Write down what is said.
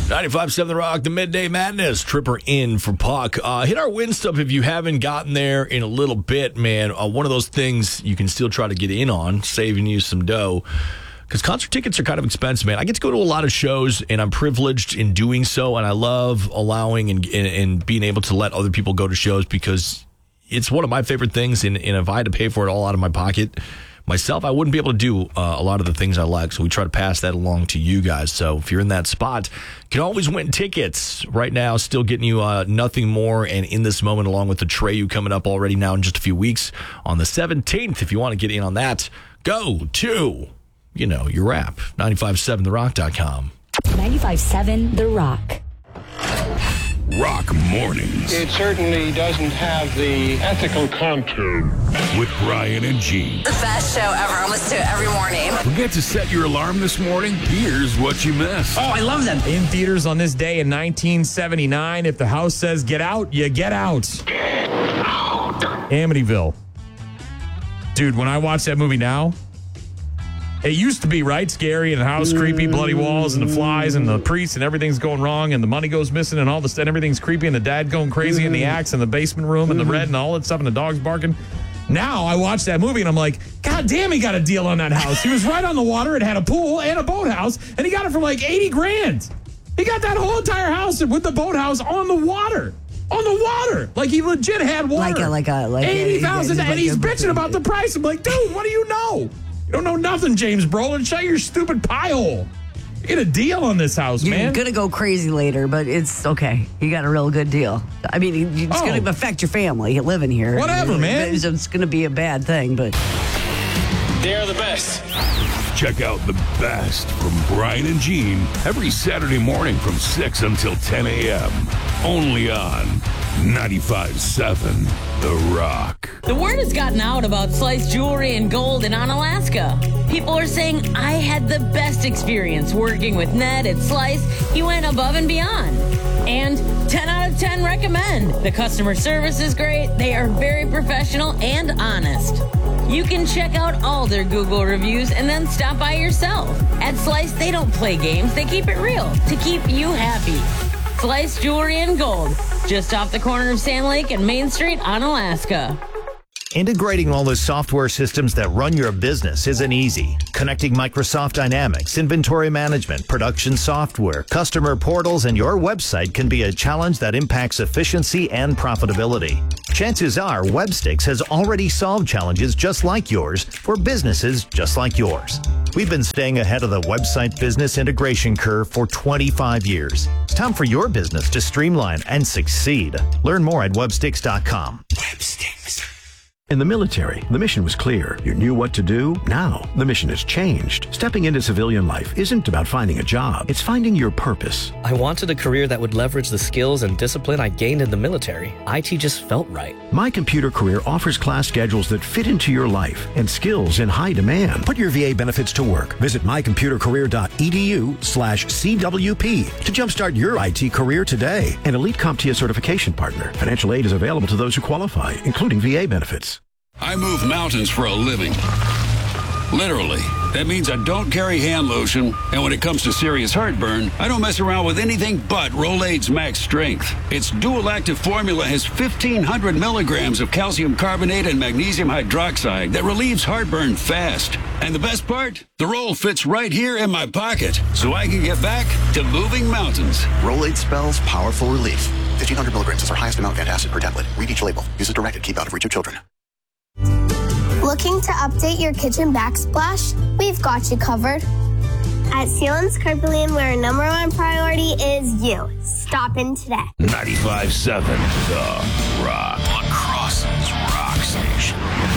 95.7 The Rock, the Midday Madness. Tripper in for Puck. Hit our win stuff if you haven't gotten there in a little bit, man. One of those things you can still try to get in on, saving you some dough. Because concert tickets are kind of expensive, man. I get to go to a lot of shows, and I'm privileged in doing so, and I love allowing and being able to let other people go to shows because it's one of my favorite things, and if I had to pay for it all out of my pocket myself, I wouldn't be able to do a lot of the things I like, so we try to pass that along to you guys. So if you're in that spot, you can always win tickets. Right now, still getting you Nothing More and In This Moment, along with the Treyu coming up already now in just a few weeks on the 17th. If you want to get in on that, go to, your app, 957therock.com. 95.7 The Rock. Rock Mornings. It certainly doesn't have the ethical contour. With Brian and Gene. The best show ever. I listen to it every morning. Forget to set your alarm this morning? Here's what you missed. Oh, I love them. In theaters on this day in 1979, if the house says get out, you get out. Get out. Amityville. Dude, when I watch that movie now, it used to be, right? Scary and the house creepy, bloody walls and the flies and the priest and everything's going wrong and the money goes missing and all this and everything's creepy and the dad going crazy and the axe in the basement room and the red and all that stuff and the dog's barking. Now I watch that movie and I'm like, God damn, he got a deal on that house. He was right on the water. It had a pool and a boathouse and he got it for like $80,000. He got that whole entire house with the boathouse on the water. On the water. Like he legit had water. Like $80,000 and he's bitching about the price. I'm like, dude, what do you know? You don't know nothing, James Brolin. Shut your stupid pie hole. You get a deal on this house, man. You're going to go crazy later, but it's okay. You got a real good deal. I mean, it's going to affect your family living here. Whatever, man. It's going to be a bad thing, but... They're the best. Check out the best from Brian and Gene every Saturday morning from 6 until 10 a.m. Only on 95.7 The Rock. The word has gotten out about Slice Jewelry and Gold in Onalaska. People are saying I had the best experience working with Ned at Slice. He went above and beyond. And 10 out of 10 recommend. The customer service is great. They are very professional and honest. You can check out all their Google reviews and then stop by yourself. At Slice, they don't play games. They keep it real to keep you happy. Slice Jewelry and Gold, just off the corner of Sand Lake and Main Street, Onalaska. Integrating all the software systems that run your business isn't easy. Connecting Microsoft Dynamics, inventory management, production software, customer portals, and your website can be a challenge that impacts efficiency and profitability. Chances are Webstix has already solved challenges just like yours for businesses just like yours. We've been staying ahead of the website business integration curve for 25 years. It's time for your business to streamline and succeed. Learn more at Webstix.com. Webstix. In the military, the mission was clear. You knew what to do. Now, the mission has changed. Stepping into civilian life isn't about finding a job. It's finding your purpose. I wanted a career that would leverage the skills and discipline I gained in the military. IT just felt right. My Computer Career offers class schedules that fit into your life and skills in high demand. Put your VA benefits to work. Visit mycomputercareer.edu/CWP to jumpstart your IT career today. An Elite CompTIA certification partner. Financial aid is available to those who qualify, including VA benefits. I move mountains for a living. Literally. That means I don't carry hand lotion, and when it comes to serious heartburn, I don't mess around with anything but Rolaids Max Strength. Its dual-active formula has 1,500 milligrams of calcium carbonate and magnesium hydroxide that relieves heartburn fast. And the best part? The roll fits right here in my pocket, so I can get back to moving mountains. Rolaids spells powerful relief. 1,500 milligrams is our highest amount of antacid per tablet. Read each label. Use as directed. Keep out of reach of children. Looking to update your kitchen backsplash? We've got you covered. At Seal and Scribbling, where our number one priority is you. Stop in today. 95.7 The Rock. La Crosse's Rock Station.